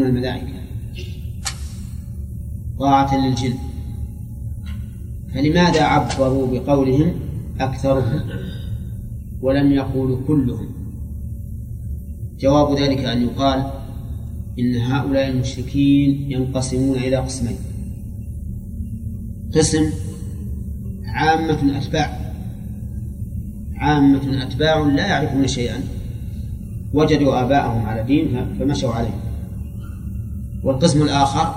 الملائكة طاعة للجن، فلماذا عبروا بقولهم أكثرهم ولم يقولوا كلهم؟ جواب ذلك أن يقال إن هؤلاء المشركين ينقسمون إلى قسمين: قسم عامة أتباع لا يعرفون شيئا، وجدوا آباءهم على دين فمشوا عليه، والقسم الآخر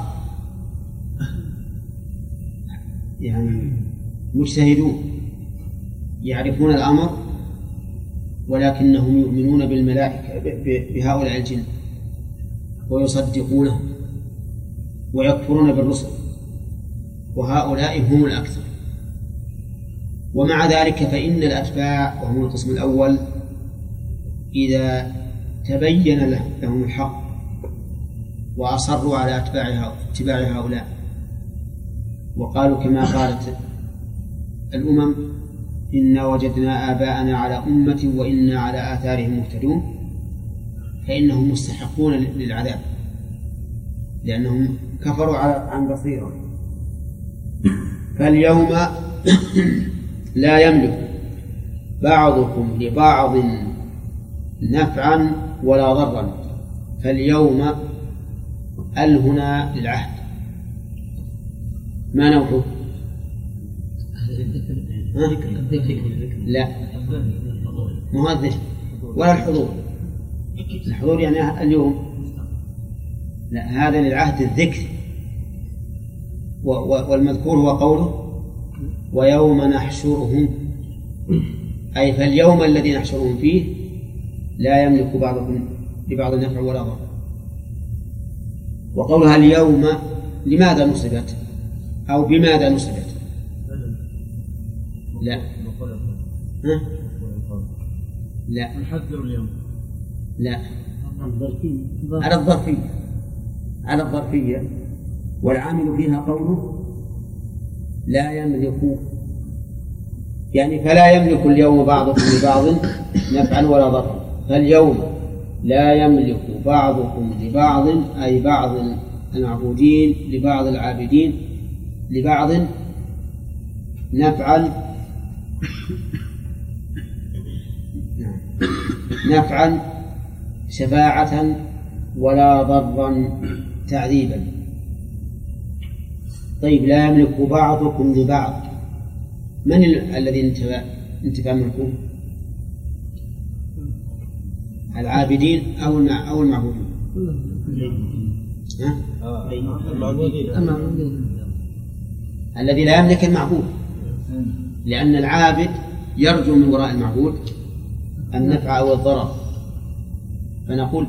يعني مجتهدون يعرفون الأمر ولكنهم يؤمنون بالملائكة بهؤلاء الجن ويصدقونهم ويكفرون بالرسل، وهؤلاء هم الأكثر. ومع ذلك فإن الأتباع وهم القسم الأول إذا تبين لهم الحق وأصروا على اتباع هؤلاء وقالوا كما قالت الأمم إنا وجدنا آباءنا على أمة وإنا على آثارهم مهتدون، فإنهم مستحقون للعذاب لأنهم كفروا عن بصيرة. فاليوم لا يملك بعضكم لبعض نفعا ولا ضرا. فاليوم هنا للعهد، ما نوعه؟ لا مو هذا ولا الحضور. الحضور يعني اليوم، لا، هذا للعهد الذكر، والمذكور هو قوله ويوم نحشرهم، أي فاليوم الذي نحشرهم فيه لا يملك بعضكم لبعض نفع ولا ضر. وقولها اليوم لماذا نصبت أو بماذا نصبت؟ لا لا نحذر اليوم، لا، على الظرفية، والعامل فيها قوله لا يملك، يعني فلا يملك اليوم بعضكم لبعض نفعا ولا ضرا. فاليوم لا يملك بعضكم لبعض، أي بعض المعبودين لبعض العابدين لبعض نفعا شفاعة ولا ضرا تعذيبا. طيب، لا يملك بعضكم لبعض، من الذي انتفى ملكه؟ العابدين أو المعبودين؟ الذي لا يملك المعبود، لأن العابد يرجو من وراء المعبود النفع أو الضرر، فنقول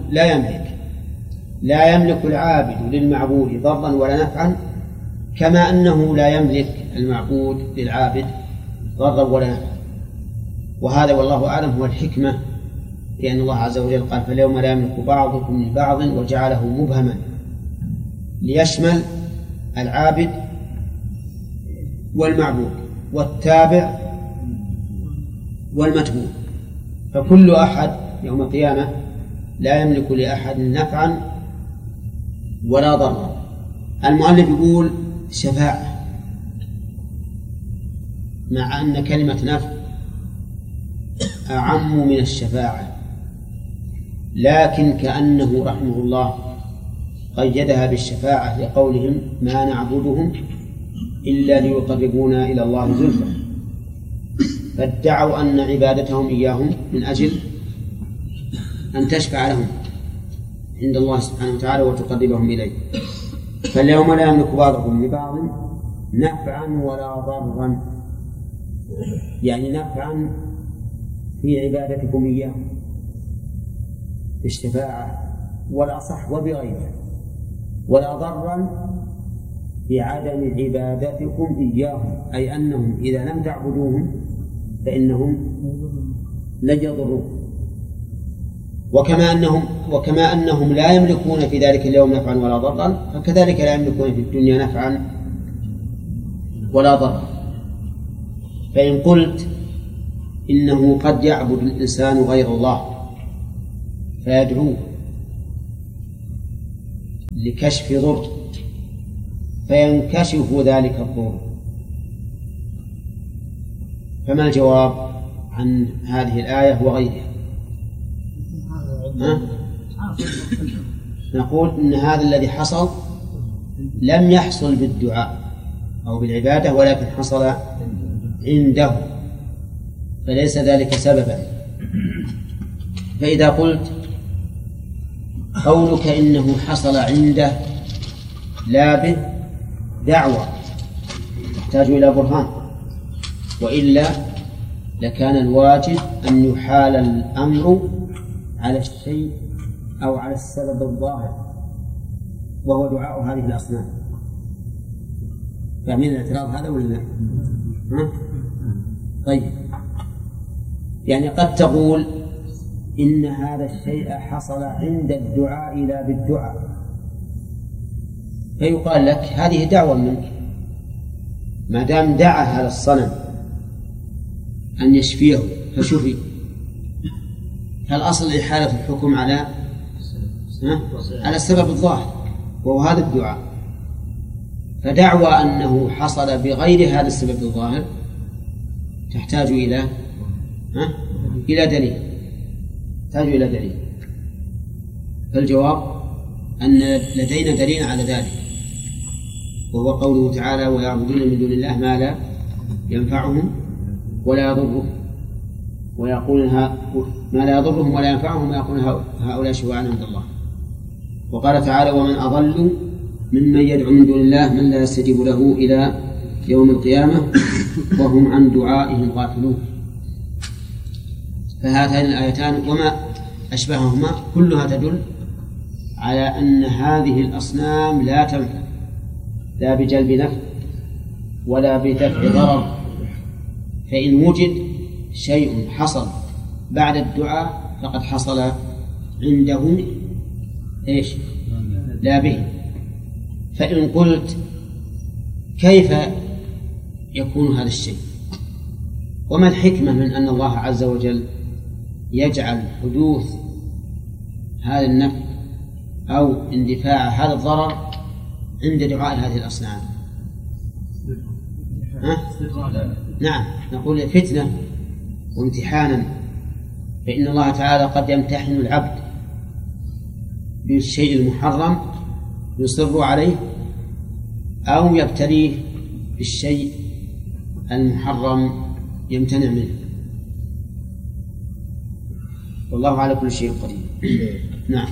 لا يملك العابد للمعبود ضرا ولا نفعا، كما أنه لا يملك المعبود للعابد ضرا ولا نفعا. وهذا والله أعلم هو الحكمة، لأن الله عز وجل قال فاليوم لا يملك بعضكم لبعض، وجعله مبهما ليشمل العابد والمعبود والتابع والمتبوع، فكل أحد يوم القيامة لا يملك لأحد نفعا ولا ضرا. المؤلف يقول شفاعة، مع أن كلمة نفع أعم من الشفاعة، لكن كأنه رحمه الله قيدها بالشفاعة لقولهم ما نعبدهم إلا ليقربونا إلى الله زلفى، فادعوا أن عبادتهم إياهم من أجل أن تشفع لهم عند الله سبحانه وتعالى وتقربهم إليه. فاليوم لا يملك بعضكم لبعض نفعا ولا ضرا، يعني نفعا في عبادتكم إياهم بالشفاعة والأصح وبغيره، ولا ضرا بعدم عبادتكم إياهم، أي أنهم إذا لم تعبدوهم فإنهم لن يضروكم. وكما أنهم لا يملكون في ذلك اليوم نفعا ولا ضرا، فكذلك لا يملكون في الدنيا نفعا ولا ضرا. فإن قلت إنه قد يعبد الإنسان غير الله فيدعوه لكشف ضر فينكشف ذلك الضر. فما الجواب عن هذه الآية وغيرها؟ نقول إن هذا الذي حصل لم يحصل بالدعاء أو بالعبادة، ولكن حصل عنده، فليس ذلك سببا. فإذا قلت قولك إنه حصل عنده لا به دعوة تحتاج إلى برهان، وإلا لكان الواجب أن يحال الأمر على الشيء أو على السبب الظاهر، وهو دعاء هذه الأصنام. فاهمين الاعتراض هذا ولا لا؟ طيب، يعني قد تقول إن هذا الشيء حصل عند الدعاء لا بالدعاء، فيقال لك هذه دعوة منك، ما دام دعا هذا الصنم أن يشفيه فشفي، فالأصل إحالة الحكم على السبب الظاهر وهو هذا الدعاء. فدعوى أنه حصل بغير هذا السبب الظاهر تحتاج إلى دليل، تحتاج إلى دليل. فالجواب أن لدينا دليل على ذلك، وهو قوله تعالى: ويعبدون من دون الله ما لا ينفعهم ولا يضرهم، ويقولون ما لا يضرهم ولا ينفعهم، ويقولون هؤلاء شفعاؤنا عند الله. وقال تعالى: ومن أضل ممن يدعو من دون الله من لا يستجيب له إلى يوم القيامة وهم عن دعائهم غافلون. فهاتان الآيتان وما أشبههما كلها تدل على أن هذه الأصنام لا تنفع لا بجلب نفع ولا بدفع ضرر. فإن وجد شيء حصل بعد الدعاء فقد حصل عنده إيش؟ لا به. فإن قلت كيف يكون هذا الشيء؟ وما الحكمة من أن الله عز وجل يجعل حدوث هذا النفع أو اندفاع هذا الضرر عند دعاء هذه الأصنام؟ نعم، نقول فتنة وامتحانا. فإن الله تعالى قد يمتحن العبد بالشيء المحرم يصر عليه، أو يبتليه بالشيء المحرم يمتنع منه. والله على كل شيء قدير. نعم.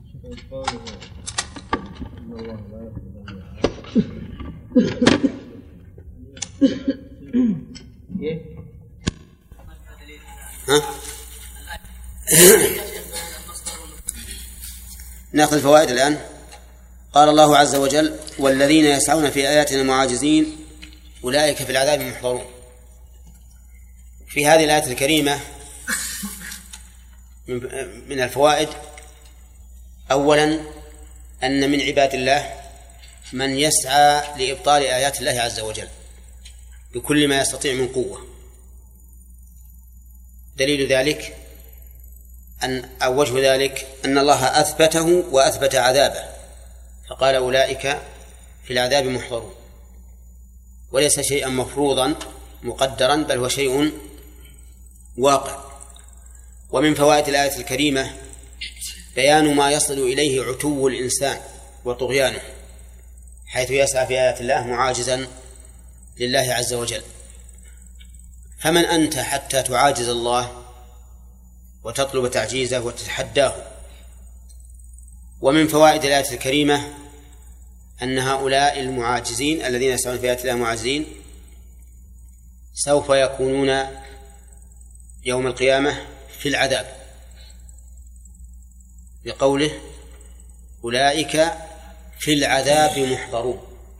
نأخذ الفوائد الآن. قال الله عز وجل: والذين يسعون في آياتنا معاجزين أولئك في العذاب محضرون. في هذه الآية الكريمة من الفوائد: أولا أن من عباد الله من يسعى لإبطال آيات الله عز وجل بكل ما يستطيع من قوة. دليل ذلك أو وجه ذلك أن الله أثبته وأثبت عذابه، فقال: أولئك في العذاب محضرون، وليس شيئا مفروضا مقدرا، بل هو شيء واقع. ومن فوائد الآية الكريمة بيان ما يصل إليه عتو الإنسان وطغيانه، حيث يسعى في آيات الله معاجزا لله عز وجل. فمن أنت حتى تعاجز الله وتطلب تعجيزه وتتحداه؟ ومن فوائد الآية الكريمة أن هؤلاء المعاجزين الذين يسعون في آيات الله معاجزين سوف يكونون يوم القيامة في العذاب، بقوله: أولئك في العذاب محضرون.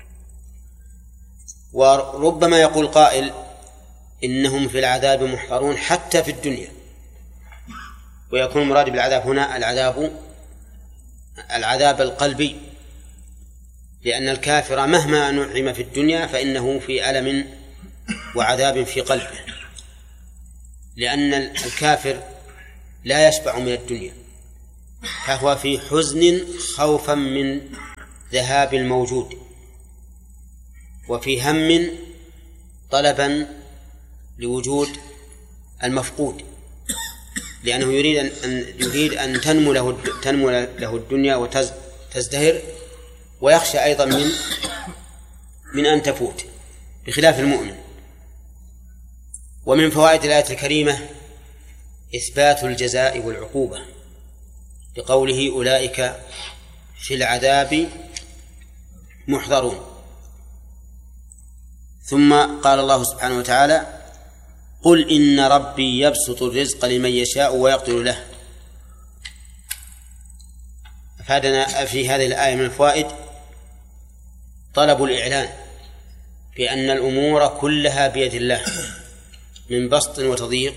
وربما يقول قائل: إنهم في العذاب محضرون حتى في الدنيا، ويكون المراد بالعذاب هنا العذاب القلبي، لأن الكافر مهما نعم في الدنيا فإنه في ألم وعذاب في قلبه، لأن الكافر لا يشبع من الدنيا، فهو في حزن خوفا من ذهاب الموجود، وفي هم طلبا لوجود المفقود، لأنه يريد أن تنمو له الدنيا وتزدهر، ويخشى أيضا من أن تفوت، بخلاف المؤمن. ومن فوائد الآية الكريمة إثبات الجزاء والعقوبة، بقوله أولئك في العذاب محضرون. ثم قال الله سبحانه وتعالى: قل إن ربي يبسط الرزق لمن يشاء ويقدر له. أفادنا في هذه الآية من الفوائد طلب الإعلان بأن الأمور كلها بيد الله من بسط وتضييق،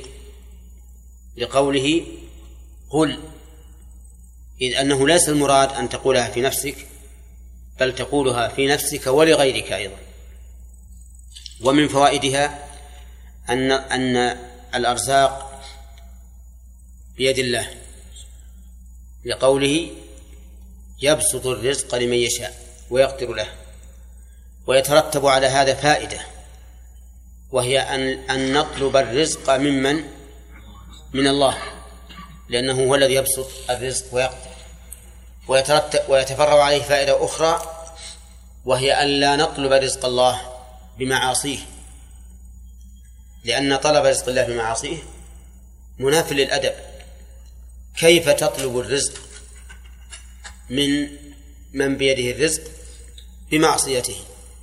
لقوله قل، إذ أنه ليس المراد أن تقولها في نفسك، بل تقولها في نفسك ولغيرك أيضا. ومن فوائدها أن الأرزاق بيد الله، لقوله يبسط الرزق لمن يشاء ويقدر له. ويترتب على هذا فائدة، وهي أن نطلب الرزق من الله، لأنه هو الذي يبسط الرزق ويقدر. ويتفرع عليه فائدة أخرى، وهي أن لا نطلب رزق الله بمعاصيه، لأن طلب رزق الله بمعاصيه مناف للأدب. كيف تطلب الرزق من بيده الرزق بمعصيته؟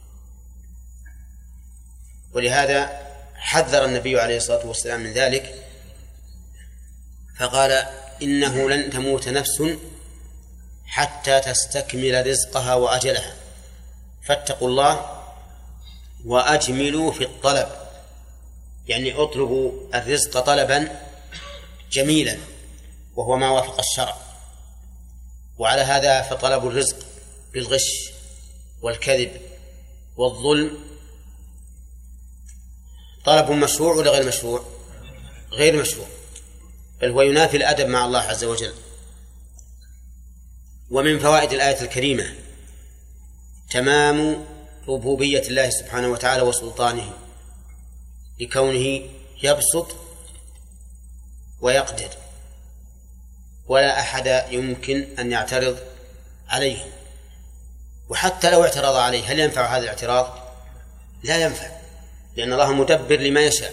ولهذا حذر النبي عليه الصلاة والسلام من ذلك، فقال: إنه لن تموت نفس حتى تستكمل رزقها وأجلها، فاتقوا الله وأجملوا في الطلب، يعني اطلبوا الرزق طلبا جميلا وهو ما وافق الشرع. وعلى هذا فطلب الرزق بالغش والكذب والظلم طلب مشروع ولا غير مشروع؟ غير مشروع، بل هو ينافي الأدب مع الله عز وجل. ومن فوائد الآية الكريمة تمام ربوبية الله سبحانه وتعالى وسلطانه، لكونه يبسط ويقدر، ولا أحد يمكن أن يعترض عليه. وحتى لو اعترض عليه هل ينفع هذا الاعتراض؟ لا ينفع، لأن الله مدبر لما يشاء.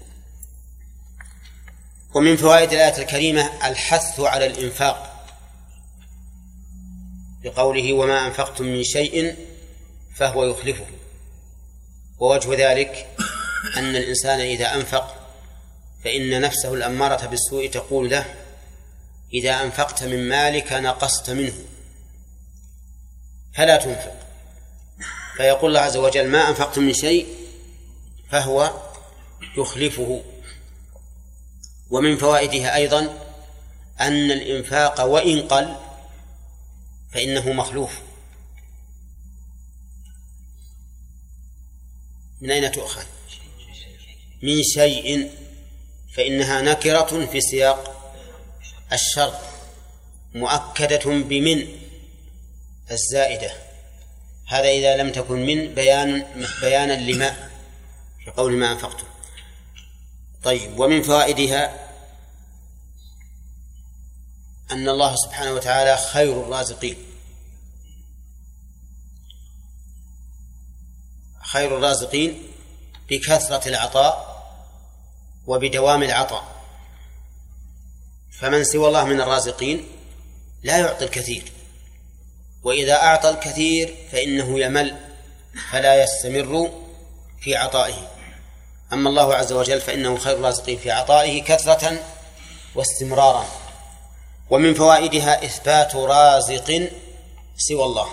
ومن فوائد الآية الكريمة الحث على الإنفاق، بقوله: وما أنفقتم من شيء فهو يخلفه. ووجه ذلك أن الإنسان إذا أنفق فإن نفسه الأمارة بالسوء تقول له: إذا أنفقت من مالك نقصت منه فلا تنفق. فيقول الله عز وجل: ما أنفقتم من شيء فهو يخلفه. ومن فوائدها أيضا أن الإنفاق وإن قل فإنه مخلوف. من أين تؤخذ؟ من شيء، فإنها نكرة في سياق الشرط مؤكدة بمن الزائدة، هذا إذا لم تكن من بيانا لما في قول ما أنفقتم. طيب، ومن فوائدها أن الله سبحانه وتعالى خير الرازقين، خير الرازقين بكثرة العطاء وبدوام العطاء. فمن سوى الله من الرازقين لا يعطي الكثير، وإذا أعطى الكثير فإنه يمل فلا يستمر في عطائه. أما الله عز وجل فإنه خير الرازقين في عطائه كثرة واستمرارا. ومن فوائدها إثبات رازق سوى الله.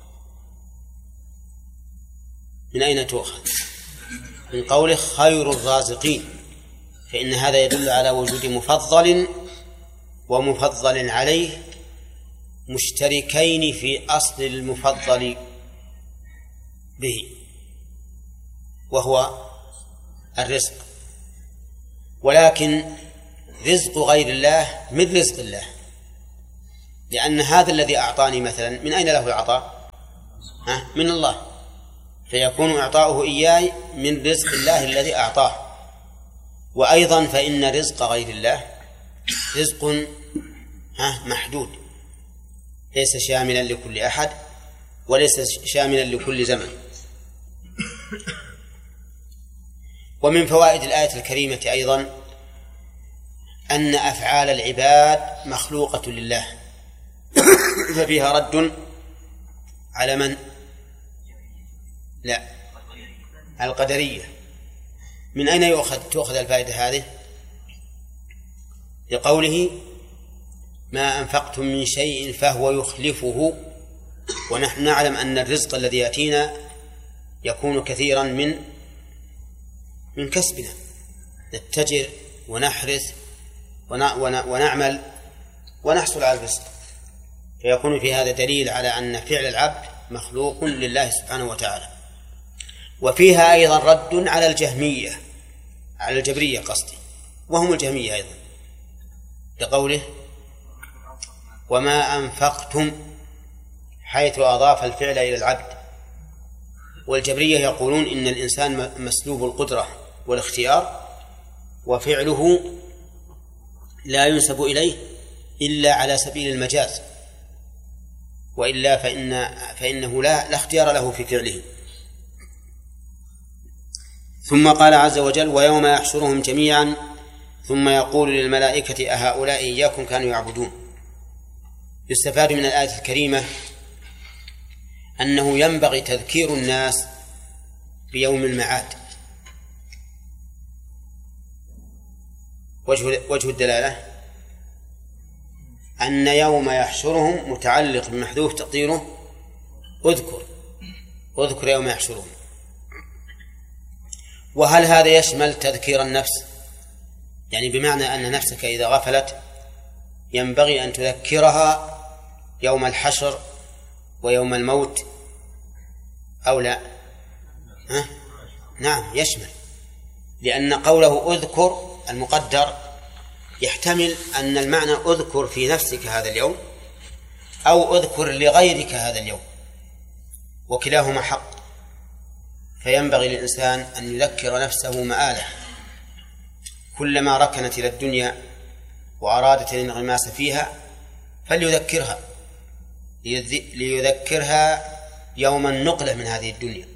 من أين تؤخذ؟ من قوله خير الرازقين، فإن هذا يدل على وجود مفضل ومفضل عليه مشتركين في أصل المفضل به، وهو الرزق. ولكن رزق غير الله من رزق الله، لأن هذا الذي أعطاني مثلا من أين له العطاء؟ من الله، فيكون إعطاؤه إياه من رزق الله الذي أعطاه. وأيضا فإن رزق غير الله رزق محدود، ليس شاملا لكل أحد وليس شاملا لكل زمن. ومن فوائد الآية الكريمة أيضا أن أفعال العباد مخلوقة لله، ففيها رد على من؟ لا، القدرية. من أين تؤخذ الفائدة هذه؟ لقوله ما أنفقتم من شيء فهو يخلفه، ونحن نعلم أن الرزق الذي يأتينا يكون كثيرا من كسبنا، نتجر ونحرث ونعمل ونحصل على الرزق، فيكون في هذا دليل على أن فعل العبد مخلوق لله سبحانه وتعالى. وفيها أيضا رد على الجهمية، على الجبرية قصدي، وهم الجهمية أيضا، لقوله وما أنفقتم، حيث أضاف الفعل إلى العبد. والجبرية يقولون إن الإنسان مسلوب القدرة والاختيار، وفعله لا ينسب إليه إلا على سبيل المجاز، وإلا فإنه لا اختيار له في فعله. ثم قال عز وجل ويوم يحشرهم جميعا ثم يقول للملائكة أهؤلاء إياكم كانوا يعبدون. يستفاد من الآية الكريمة أنه ينبغي تذكير الناس بيوم المعاد. وجه الدلالة أن يوم يحشرهم متعلق بمحذوف تقديره اذكر يوم يحشرهم. وهل هذا يشمل تذكير النفس؟ يعني بمعنى أن نفسك إذا غفلت ينبغي أن تذكرها يوم الحشر ويوم الموت أو لا؟ نعم يشمل، لأن قوله اذكر المقدر يحتمل أن المعنى اذكر في نفسك هذا اليوم أو اذكر لغيرك هذا اليوم، وكلاهما حق. فينبغي للإنسان أن يذكر نفسه مآله، كلما ركنت إلى الدنيا وأرادت الانغماس فيها فليذكرها، ليذكرها يوم النقلة من هذه الدنيا،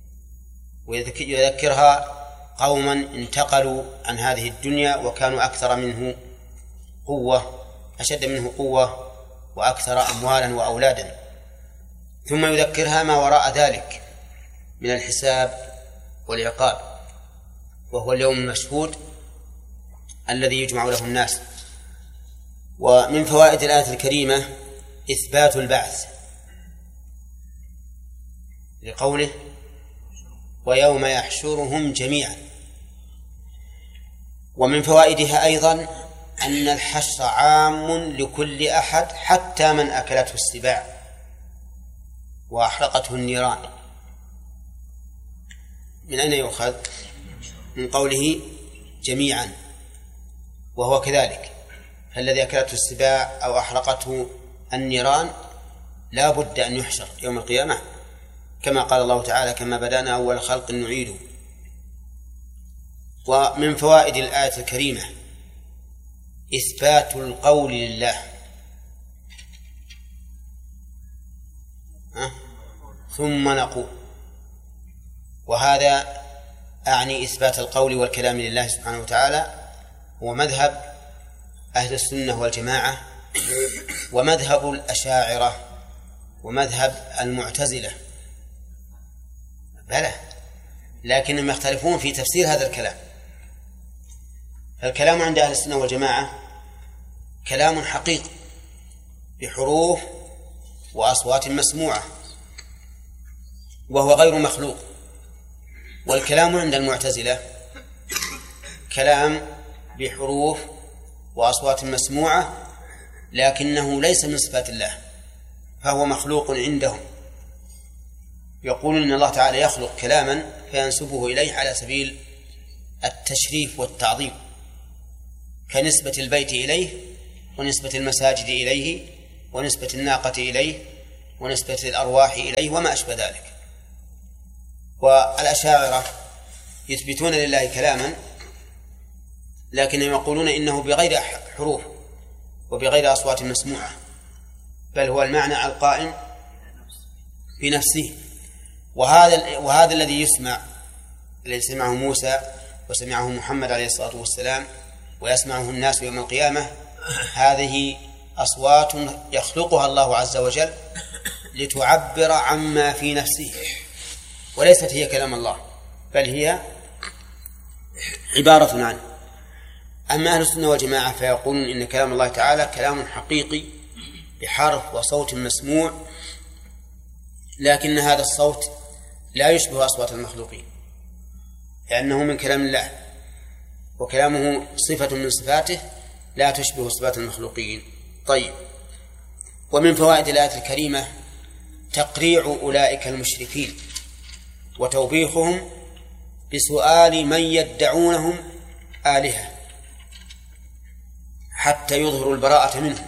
ويذكرها قوما انتقلوا عن هذه الدنيا وكانوا أكثر منه قوة، أشد منه قوة وأكثر أموالا وأولادا. ثم يذكرها ما وراء ذلك من الحساب والعقاب، وهو اليوم المشهود الذي يجمع له الناس. ومن فوائد الآية الكريمة إثبات البعث لقوله ويوم يحشرهم جميعا. ومن فوائدها أيضا أن الحشر عام لكل أحد حتى من أكلته السباع وأحرقته النيران. من أين يؤخذ؟ من قوله جميعا، وهو كذلك، فالذي أكلته السباع أو أحرقته النيران لا بد أن يحشر يوم القيامة، كما قال الله تعالى كما بدأنا أول خلق نعيده. ومن فوائد الآية الكريمة إثبات القول لله، ثم نقول، وهذا أعني إثبات القول والكلام لله سبحانه وتعالى هو مذهب أهل السنة والجماعة ومذهب الأشاعرة ومذهب المعتزلة، بلى، لكنهم يختلفون في تفسير هذا الكلام. فالكلام عند أهل السنة والجماعة كلام حقيقي بحروف وأصوات مسموعة وهو غير مخلوق. والكلام عند المعتزلة كلام بحروف وأصوات مسموعة لكنه ليس من صفات الله، فهو مخلوق عندهم. يقولون إن الله تعالى يخلق كلاما فينسبه إليه على سبيل التشريف والتعظيم، كنسبة البيت إليه ونسبة المساجد إليه ونسبة الناقة إليه ونسبة الأرواح إليه وما أشبه ذلك. والأشاعرة يثبتون لله كلاما لكنهم يقولون إنه بغير حروف وبغير أصوات مسموعة، بل هو المعنى القائم بنفسه. وهذا الذي يسمع، الذي سمعه موسى وسمعه محمد عليه الصلاة والسلام ويسمعه الناس يوم القيامة، هذه أصوات يخلقها الله عز وجل لتعبر عما في نفسه، وليست هي كلام الله بل هي عبارة عنه. أما أهل السنة والجماعة فيقولون إن كلام الله تعالى كلام حقيقي بحرف وصوت مسموع، لكن هذا الصوت لا يشبه أصوات المخلوقين لأنه من كلام الله، وكلامه صفة من صفاته لا تشبه صفات المخلوقين. طيب، ومن فوائد الآية الكريمة تقريع أولئك المشركين وتوبيخهم بسؤال من يدعونهم آلهة حتى يظهروا البراءة منهم،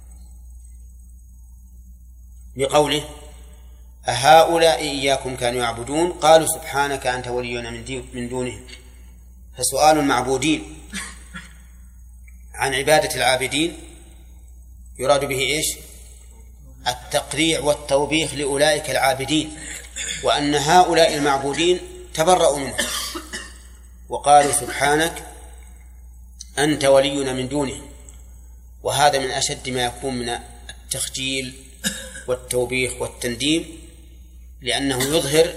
بقوله أهؤلاء إياكم كانوا يعبدون قالوا سبحانك أنت ولينا من دونهم. فسؤال المعبودين عن عبادة العابدين يراد به إيش؟ التقريع والتوبيخ لأولئك العابدين، وأن هؤلاء المعبودين تبرأوا منهم وقالوا سبحانك أنت ولينا من دونهم. وهذا من أشد ما يكون من التخجيل والتوبيخ والتنديم، لأنه يظهر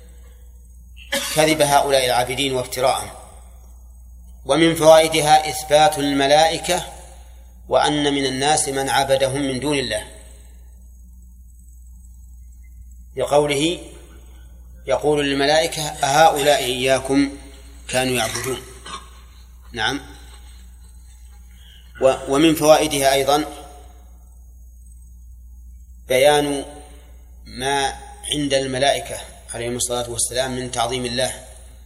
كذب هؤلاء العابدين وافتراءهم. ومن فوائدها إثبات الملائكة وأن من الناس من عبدهم من دون الله، لقوله يقول للملائكة أهؤلاء إياكم كانوا يعبدون. نعم. ومن فوائدها أيضا بيان ما عند الملائكة عليهم الصلاة والسلام من تعظيم الله،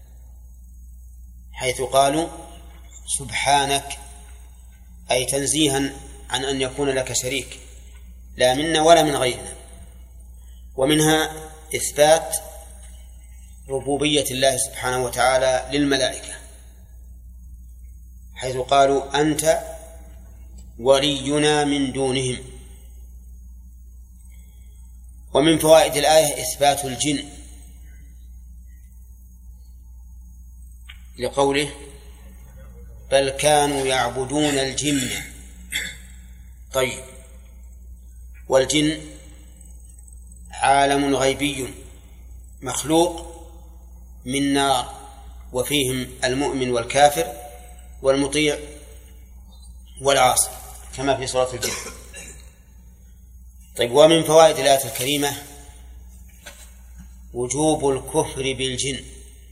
حيث قالوا سبحانك، أي تنزيها عن أن يكون لك شريك لا منا ولا من غيرنا. ومنها إثبات ربوبية الله سبحانه وتعالى للملائكة، حيث قالوا أنت ولينا من دونهم. ومن فوائد الآية إثبات الجن، لقوله بل كانوا يعبدون الجن. طيب، والجن عالم غيبي مخلوق من نار، وفيهم المؤمن والكافر والمطيع والعاصي كما في سورة الجن. طيب، ومن فوائد الآية الكريمة وجوب الكفر بالجن.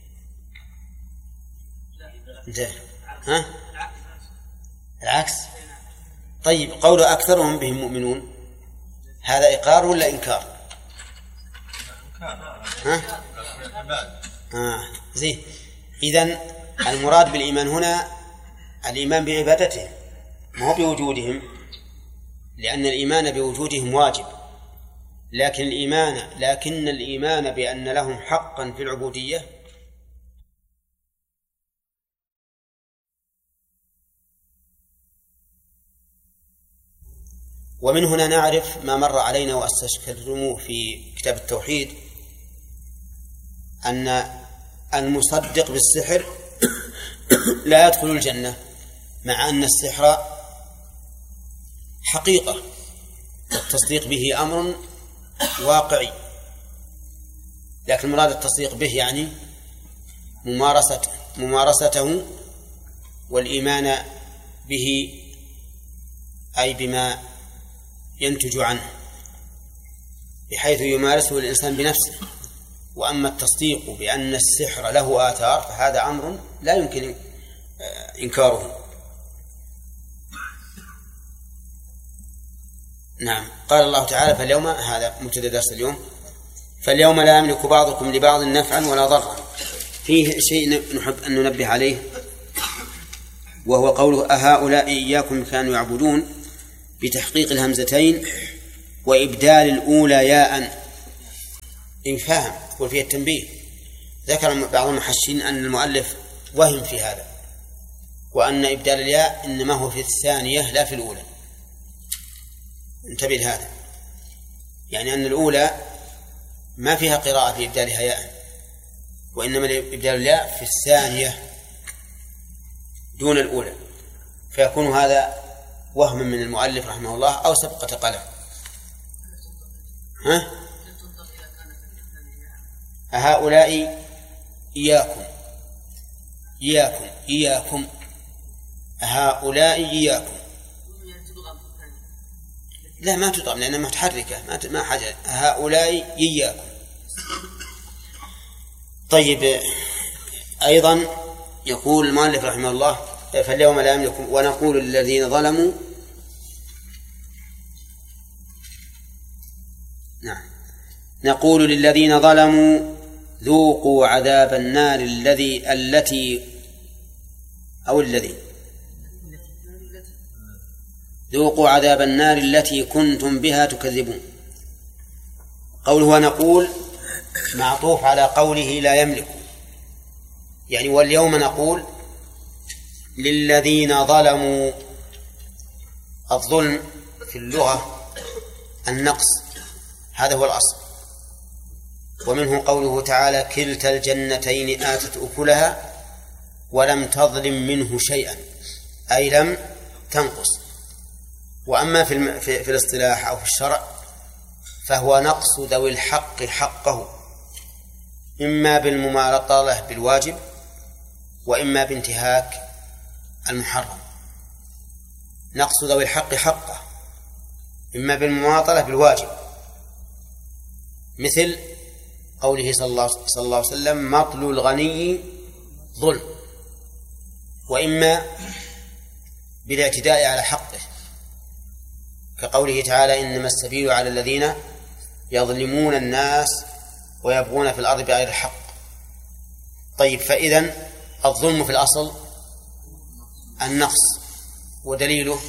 ها؟ العكس. طيب، قول أكثرهم بهم مؤمنون هذا إقرار ولا إنكار؟ ها؟ زين. إذن المراد بالإيمان هنا الإيمان بعبادتهم، ما هو بوجودهم، لأن الإيمان بوجودهم واجب، لكن الإيمان بأن لهم حقا في العبودية ومن هنا نعرف ما مر علينا واستشكلتموه في كتاب التوحيد، أن المصدق بالسحر لا يدخل الجنة، مع أن السحر حقيقة التصديق به أمر واقعي، لكن مراد التصديق به يعني ممارسته والإيمان به، أي بما ينتج عنه بحيث يمارسه الإنسان بنفسه. وأما التصديق بأن السحر له آثار فهذا أمر لا يمكن إنكاره. نعم. قال الله تعالى فاليوم، هذا مبتدأ درس اليوم، فاليوم لا يملك بعضكم لبعض نفعا ولا ضرا. فيه شيء نحب أن ننبه عليه، وهو قوله أهؤلاء إياكم كانوا يعبدون بتحقيق الهمزتين وإبدال الأولى ياء إنفهم وفيه التنبيه. ذكر بعض المحشين أن المؤلف وهم في هذا، وأن إبدال الياء إنما هو في الثانية لا في الأولى. انتبه لهذا، يعني أن الأولى ما فيها قراءة في إبدالها ياء، وإنما إبدال الياء في الثانية دون الأولى، فيكون هذا وهم من المؤلف رحمه الله أو سبقة قلم. هؤلاء إياكم إياكم إياكم، هؤلاء إياكم، لا ما تضغم لأنها متحركة ما حاجة. هؤلاء إياكم. طيب، أيضا يقول المؤلف رحمه الله فاليوم لا يملك، ونقول للذين ظلموا نقول للذين ظلموا ذوقوا عذاب النار الذي ذوقوا عذاب النار التي كنتم بها تكذبون. قوله ونقول معطوف على قوله لا يملك، يعني واليوم نقول للذين ظلموا. الظلم في اللغة النقص، هذا هو الأصل، ومنه قوله تعالى كلتا الجنتين آتت أكلها ولم تظلم منه شيئا، أي لم تنقص. وأما في الاصطلاح أو في الشرع فهو نقص ذوي الحق حقه، إما بالمماطلة بالواجب وإما بانتهاك المحرم. نقص ذوي الحق حقه إما بالمماطلة بالواجب، مثل قوله صلى الله عليه وسلم مطل الغني ظلم، وإما بالاعتداء على حقه، كقوله تعالى إنما السبيل على الذين يظلمون الناس ويبغون في الأرض بغير الحق. طيب، فإذن الظلم في الأصل النقص، ودليله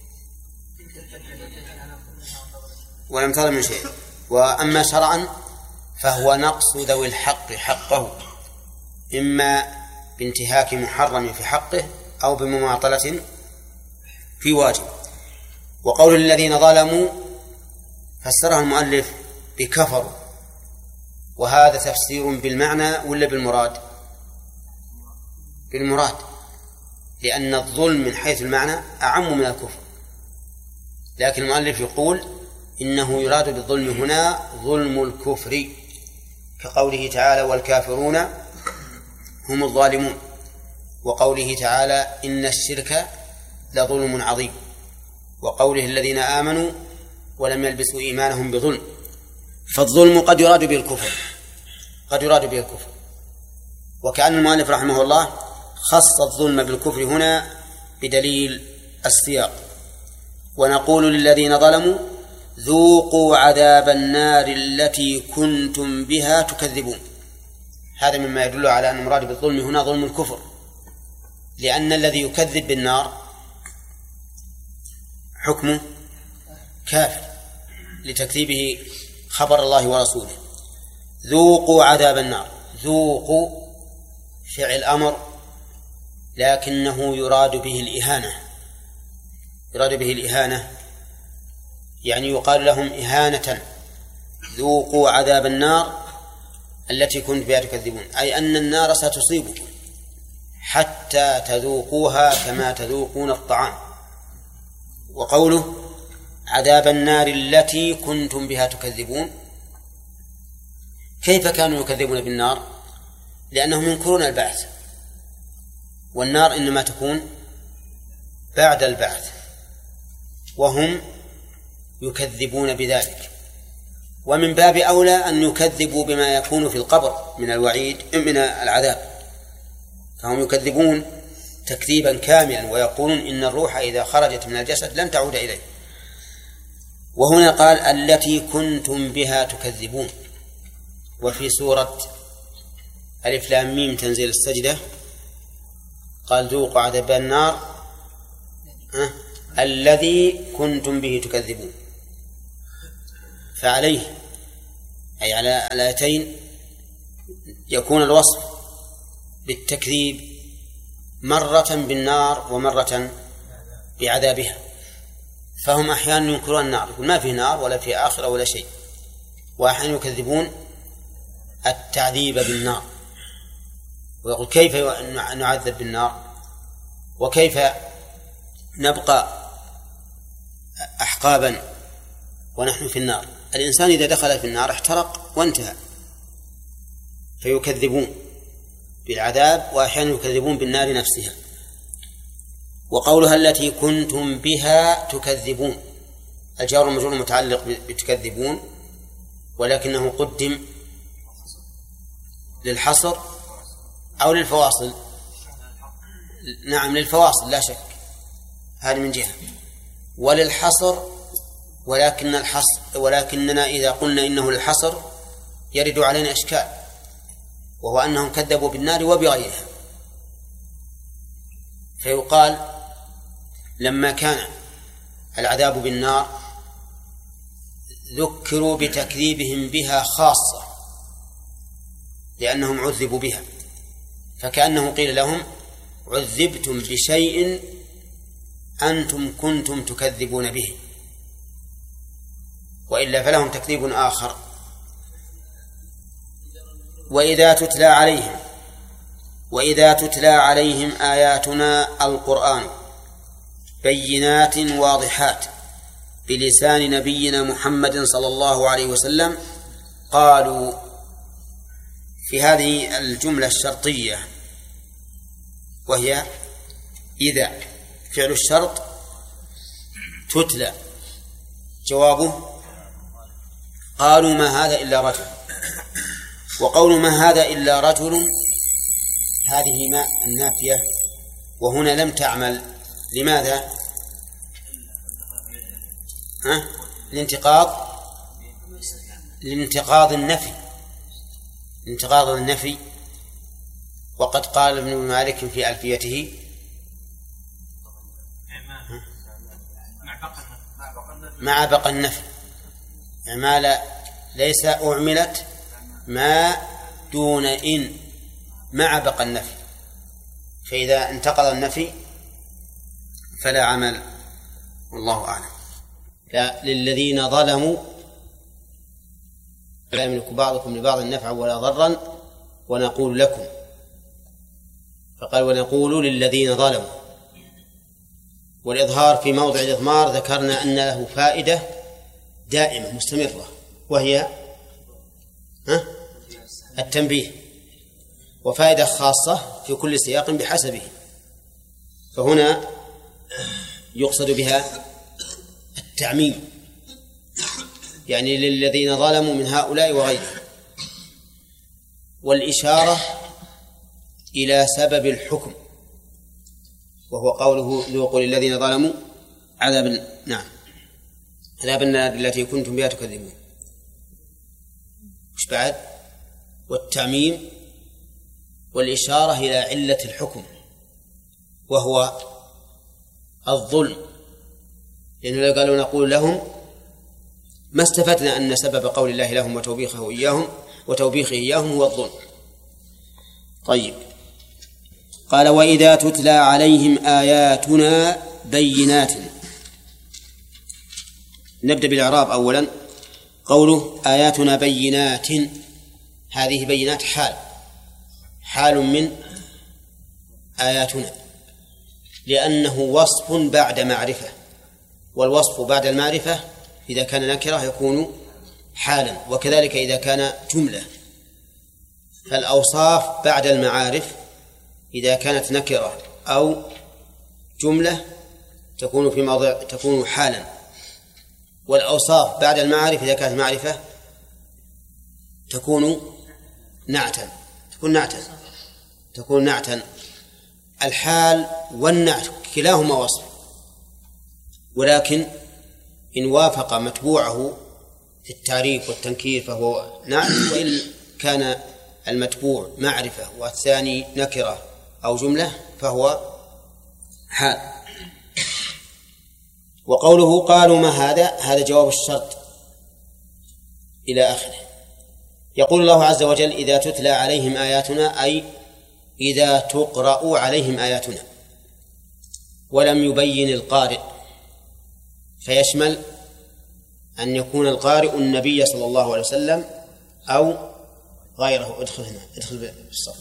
ولم تظلم من شيء. وأما شرعا فهو نقص ذوي الحق حقه، إما بانتهاك محرم في حقه أو بمماطلة في واجب. وقول الذين ظلموا فسره المؤلف بكفروا، وهذا تفسير بالمعنى ولا بالمراد؟ بالمراد، لأن الظلم من حيث المعنى أعم من الكفر، لكن المؤلف يقول إنه يراد بالظلم هنا ظلم الكفر، كقوله تعالى والكافرون هم الظالمون، وقوله تعالى إن الشرك لظلم عظيم، وقوله الذين آمنوا ولم يلبسوا إيمانهم بظلم. فالظلم قد يراد به الكفر، وكأن المؤلف رحمه الله خص الظلم بالكفر هنا بدليل السياق. ونقول للذين ظلموا ذوقوا عذاب النار التي كنتم بها تكذبون. هذا مما يدل على أن المراد بالظلم هنا ظلم الكفر، لأن الذي يكذب بالنار حكمه كافر لتكذيبه خبر الله ورسوله. ذوقوا عذاب النار، ذوقوا فعل أمر لكنه يراد به الإهانة، يعني يقال لهم إهانة ذوقوا عذاب النار التي كنتم بها تكذبون، أي أن النار ستصيبكم حتى تذوقوها كما تذوقون الطعام. وقوله عذاب النار التي كنتم بها تكذبون، كيف كانوا يكذبون بالنار؟ لأنهم ينكرون البعث، والنار إنما تكون بعد البعث، وهم يكذبون بذلك. ومن باب أولى أن يكذبوا بما يكون في القبر من الوعيد من العذاب، فهم يكذبون تكذيبا كاملا ويقولون إن الروح إذا خرجت من الجسد لن تعود إليه. وهنا قال التي كنتم بها تكذبون. وفي سورة ألف لام ميم تنزيل السجدة قال ذوقوا عذاب النار الذي كنتم به تكذبون. فعليه أي على الآيتين يكون الوصف بالتكذيب مرة بالنار ومرة بعذابها. فهم أحيانا ينكرون النار، يقول ما في نار ولا في آخرة ولا شيء، وأحيانا يكذبون التعذيب بالنار، ويقول كيف نعذب بالنار وكيف نبقى أحقابا ونحن في النار. الإنسان إذا دخل في النار احترق وانتهى. فيكذبون بالعذاب وأحيانا يكذبون بالنار نفسها. وقولها التي كنتم بها تكذبون، الجار والمجرور متعلق بتكذبون، ولكنه قدم للحصر أو للفواصل. نعم للفواصل لا شك، هذا من جهة، وللحصر، ولكننا إذا قلنا إنه للحصر يرد علينا إشكال، وهو أنهم كذبوا بالنار وبغيرها. فيقال لما كان العذاب بالنار ذكروا بتكذيبهم بها خاصة لأنهم عذبوا بها، فكأنه قيل لهم عذبتم بشيء أنتم كنتم تكذبون به، وإلا فلهم تكذيب آخر. وإذا تتلى عليهم آياتنا القرآن بينات واضحات بلسان نبينا محمد صلى الله عليه وسلم قالوا. في هذه الجملة الشرطية وهي إذا فعل الشرط تتلى، جوابه قالوا ما هذا إلا رجل. وقول ما هذا إلا رجل هذه ما النافية، وهنا لم تعمل. لماذا؟ لانتقاض النفي. وقد قال ابن مالك في ألفيته مع بقى النفي، ما ليس أعملت ما دون إن مع بقى النفي، فإذا انتقض النفي فلا عمل، والله أعلم. للذين ظلموا لا يملك بعضكم لبعض نفعا ولا ضرا ونقول لكم، فقال ونقول للذين ظلموا. والإظهار في موضع الإضمار ذكرنا أن له فائدة دائمة مستمرة، وهي التنبيه، وفائدة خاصة في كل سياق بحسبه. فهنا يقصد بها التعميم، يعني للذين ظلموا من هؤلاء وغيرهم، والإشارة إلى سبب الحكم، وهو قوله ذوقوا للذين ظلموا عذاب النار التي كنتم بها تكذبون. وش بعد؟ والتعميم والإشارة إلى علة الحكم وهو الظلم، لأنه لو قالوا نقول لهم ما استفدنا أن سبب قول الله لهم وتوبيخه إياهم هو الظلم. طيب، قال وإذا تتلى عليهم آياتنا بينات. نبدأ بالإعراب أولا. قوله آياتنا بينات، هذه بينات حال من آياتنا، لأنه وصف بعد معرفة، والوصف بعد المعرفة إذا كان نكرة يكون حالا، وكذلك إذا كان جملة. فالأوصاف بعد المعارف إذا كانت نكرة أو جملة تكون حالا، والأوصاف بعد المعارف إذا كانت معرفة تكون نعتا. الحال والنعت كلاهما وصف، ولكن إن وافق متبوعه في التعريف والتنكير فهو نعت، وإن كان المتبوع معرفة والثاني نكرة أو جملة فهو حال. وقوله قالوا ما هذا جواب الشرط، إلى آخره. يقول الله عز وجل: إذا تتلى عليهم آياتنا، أي إذا تقرأ عليهم آياتنا. ولم يبين القارئ، فيشمل أن يكون القارئ النبي صلى الله عليه وسلم أو غيره. ادخل هنا، ادخل بالصف.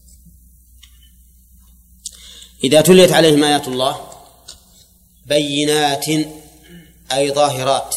إذا تليت عليهم آيات الله بينات أي ظاهرات،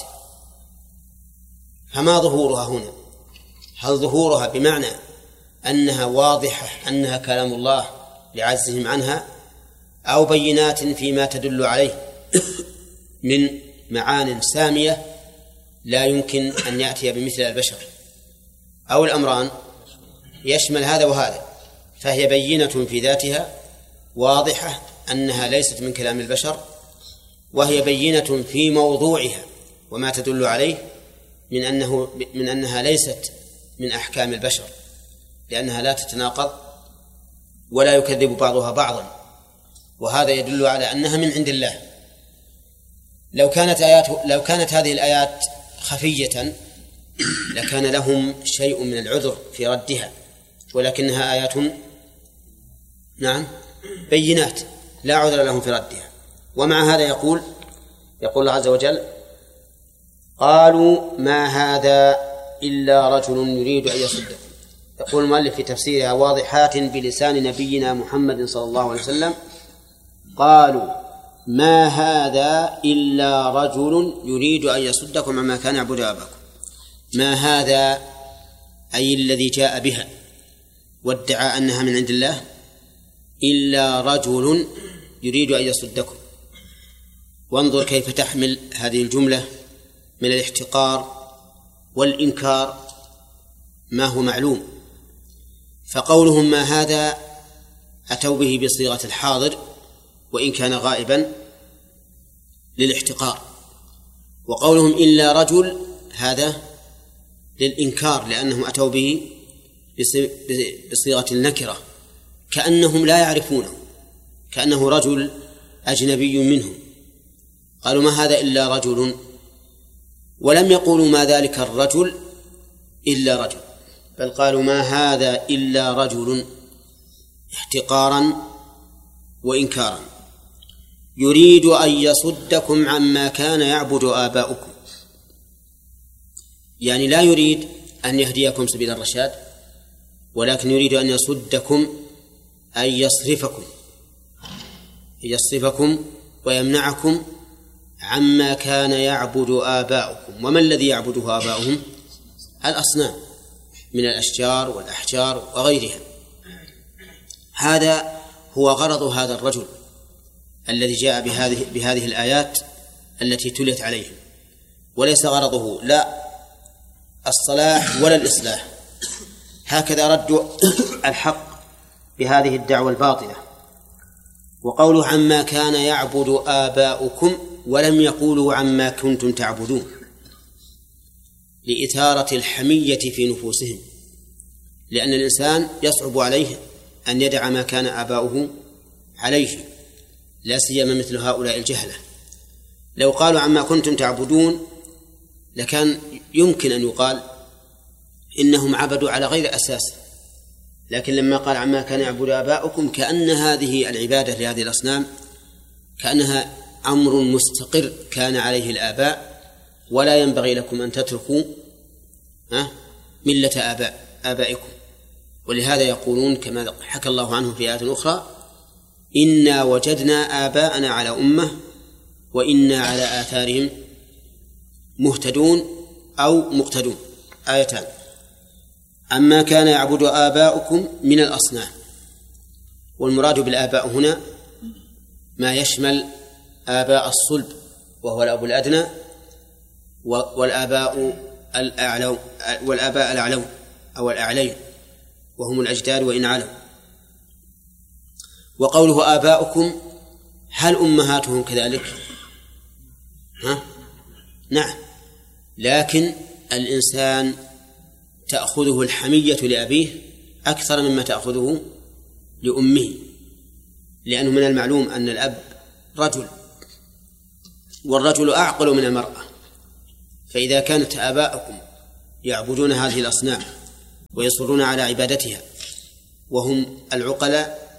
فما ظهورها هنا؟ هل ظهورها بمعنى أنها واضحة أنها كلام الله لعجزهم عنها، أو بينات فيما تدل عليه من معان سامية لا يمكن أن يأتي بمثل البشر، أو الأمران؟ يشمل هذا وهذا. فهي بينة في ذاتها واضحة أنها ليست من كلام البشر، وهي بينة في موضوعها وما تدل عليه من أنها ليست من أحكام البشر، لأنها لا تتناقض ولا يكذب بعضها بعضا، وهذا يدل على أنها من عند الله. لو كانت هذه الآيات خفية لكان لهم شيء من العذر في ردها، ولكنها آيات بينات لا عذر لهم في ردها. ومع هذا يقول الله عز وجل: قالوا ما هذا إلا رجل يريد أن يصدكم. يقول المؤلف في تفسيرها: واضحات بلسان نبينا محمد صلى الله عليه وسلم. قالوا ما هذا إلا رجل يريد أن يصدكم عما كان يعبد آباؤكم. ما هذا أي الذي جاء بها وادعى أنها من عند الله إلا رجل يريد أن يصدكم. وانظر كيف تحمل هذه الجملة من الاحتقار والإنكار ما هو معلوم. فقولهم ما هذا أتوا به بصيغة الحاضر وإن كان غائبا للاحتقار، وقولهم إلا رجل هذا للإنكار لأنهم أتوا به بصيغة النكرة، كأنهم لا يعرفونه، كأنه رجل أجنبي منهم. قالوا ما هذا إلا رجل، ولم يقولوا ما ذلك الرجل إلا رجل، بل قالوا ما هذا إلا رجل احتقارا وإنكارا يريد أن يصدكم عما كان يعبد آباؤكم. يعني لا يريد أن يهديكم سبيل الرشاد، ولكن يريد أن يصدكم أن يصرفكم ويمنعكم عما كان يعبد آباؤكم. وما الذي يعبده آباؤهم؟ الأصنام من الأشجار والأحجار وغيرها. هذا هو غرض هذا الرجل الذي جاء بهذه الآيات التي تليت عليهم، وليس غرضه لا الصلاح ولا الإصلاح. هكذا ردوا الحق بهذه الدعوة الباطلة. وقولوا عما كان يعبد آباؤكم ولم يقولوا عما كنتم تعبدون، لإثارة الحمية في نفوسهم، لأن الإنسان يصعب عليه أن يدع ما كان آباؤه عليه، لا سيما مثل هؤلاء الجهلة. لو قالوا عما كنتم تعبدون لكان يمكن أن يقال إنهم عبدوا على غير أساس، لكن لما قال عما كان يعبد آباؤكم كأن هذه العبادة لهذه الأصنام كأنها أمر مستقر كان عليه الآباء، ولا ينبغي لكم أن تتركوا ملة آبائكم. ولهذا يقولون كما حكى الله عنه في آيات أخرى: إنا وجدنا آباءنا على أمة وإنا على آثارهم مهتدون أو مقتدون. آيتان: أما كان يعبد آباؤكم من الأصنام. والمراد بالآباء هنا ما يشمل آباء الصلب وهو الأب الأدنى، والآباء الأعلون أو الأعلين وهم الأجداد وإن علوا. وقوله آباؤكم هل أمهاتهم كذلك؟ نعم، لكن الإنسان تأخذه الحمية لأبيه أكثر مما تأخذه لأمه، لأنه من المعلوم أن الأب رجل، والرجل أعقل من المرأة. فإذا كانت آباؤكم يعبدون هذه الأصنام ويصرون على عبادتها وهم العقلاء،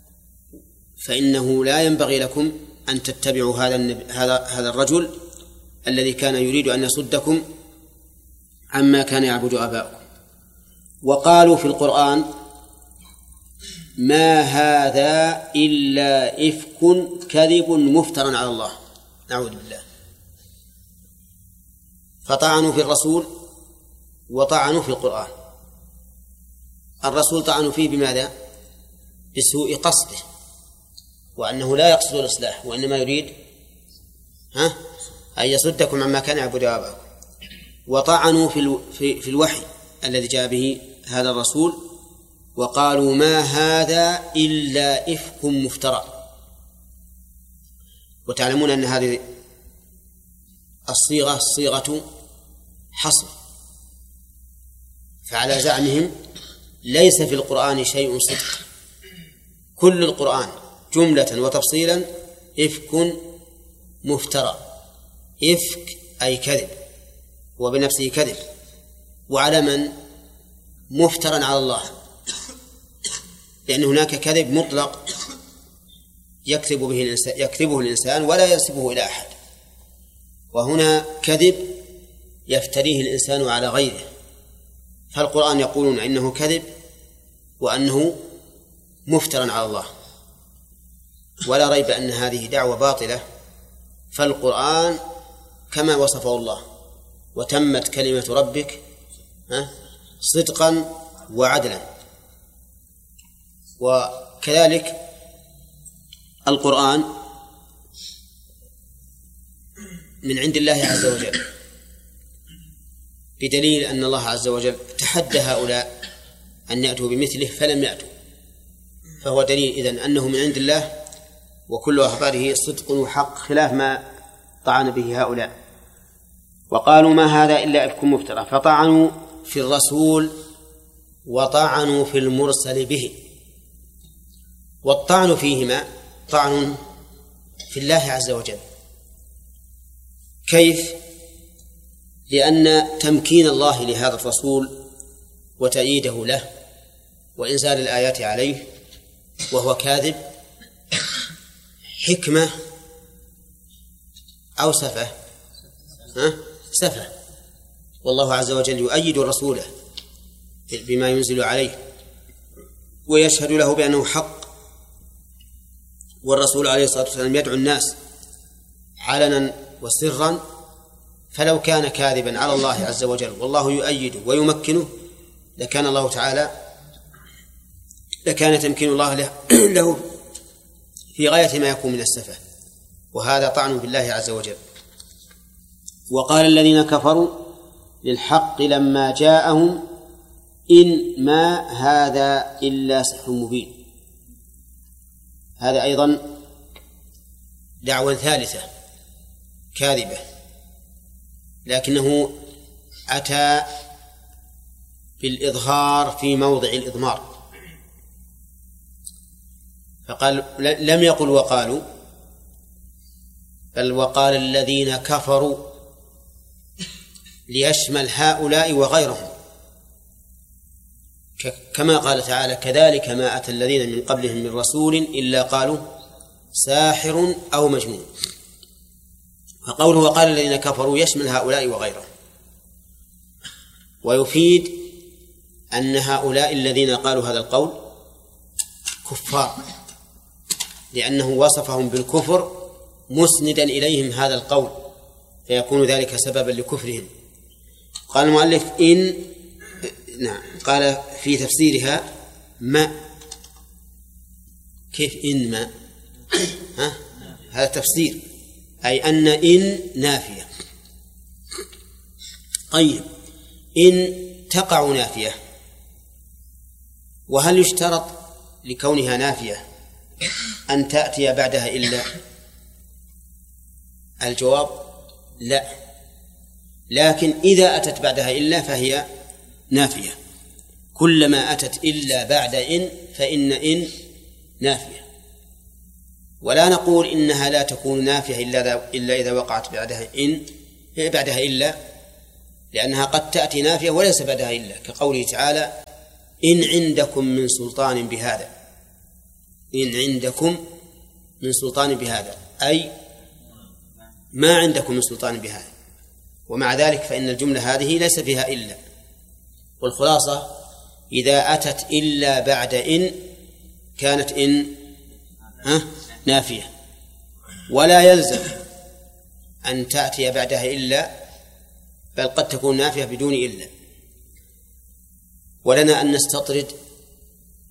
فإنه لا ينبغي لكم أن تتبعوا هذا الرجل الذي كان يريد أن يصدكم عما كان يعبد آباؤكم. وقالوا في القرآن: ما هذا إلا إفك كذب مفترى على الله. نعوذ بالله. فطعنوا في الرسول وطعنوا في القرآن. الرسول طعنوا فيه بماذا؟ بسوء قصده، وأنه لا يقصد الإصلاح وإنما يريد أن يصدكم عما كان يعبد آباؤكم. وطعنوا في الوحي الذي جاء به هذا الرسول، وقالوا: ما هذا إلا إفك مفترى. وتعلمون أن هذه الصيغة صيغة حصر، فعلى زعمهم ليس في القرآن شيء صدق، كل القرآن جملة وتفصيلا إفك مفترى. إفك أي كذب، وبنفسه كذب، وعلى من؟ مفترى على الله، لأن هناك كذب مطلق يكذبه الإنسان ولا ينسبه إلى أحد، وهنا كذب يفتريه الإنسان على غيره. فالقرآن يقولون إنه كذب وأنه مفترى على الله، ولا ريب أن هذه دعوة باطلة. فالقرآن كما وصفه الله: وتمت كلمة ربك صدقا وعدلا. وكذلك القرآن من عند الله عز وجل، بدليل أن الله عز وجل تحدى هؤلاء أن يأتوا بمثله فلم يأتوا، فهو دليل إذن أنه من عند الله، وكل أخباره صدق وحق، خلاف ما طعن به هؤلاء. وقالوا: ما هذا إلا إفك مفترى. فطعنوا في الرسول وطعنوا في المرسل به. والطعن فيهما طعن في الله عز وجل. كيف؟ لأن تمكين الله لهذا الرسول وتأييده له وإنزال الآيات عليه وهو كاذب حكمة أو سفة؟ سفة. والله عز وجل يؤيد رسوله بما ينزل عليه ويشهد له بأنه حق. والرسول عليه الصلاة والسلام يدعو الناس علنا وسرا، فلو كان كاذبا على الله عز وجل والله يؤيده ويمكنه لكان تمكين الله له في غاية ما يكون من السفة، وهذا طعن بالله عز وجل. وقال الذين كفروا للحق لما جاءهم إن ما هذا إلا سحر مبين. هذا أيضا دعوة ثالثة كاذبة، لكنه أتى بالإظهار في موضع الإضمار، فقال لم يقل وقالوا، بل وقال الذين كفروا ليشمل هؤلاء وغيرهم، كما قال تعالى: كذلك ما أتى الذين من قبلهم من رسول إلا قالوا ساحر أو مجنون. فقوله وقال الذين كفروا يشمل هؤلاء وغيرهم، ويفيد أن هؤلاء الذين قالوا هذا القول كفار، لأنه وصفهم بالكفر مسندا إليهم هذا القول، فيكون ذلك سببا لكفرهم. قال المؤلف قال في تفسيرها ما. كيف إن ما؟ هذا تفسير، أي أن إن نافية. طيب، إن تقع نافية، وهل يشترط لكونها نافية أن تأتي بعدها إلا؟ الجواب لا، لكن إذا أتت بعدها إلا فهي نافية. كلما أتت إلا بعد إن فإن إن نافية، ولا نقول إنها لا تكون نافية إلا إذا وقعت بعدها إلا، لأنها قد تأتي نافية وليس بعدها إلا، كقوله تعالى إن عندكم من سلطان بهذا. إن عندكم من سلطان بهذا أي ما عندكم من سلطان بهذا، ومع ذلك فإن الجملة هذه ليس فيها إلا. والخلاصة إذا أتت إلا بعد إن كانت إن نافية، ولا يلزم أن تأتي بعدها إلا، بل قد تكون نافية بدون إلا. ولنا أن نستطرد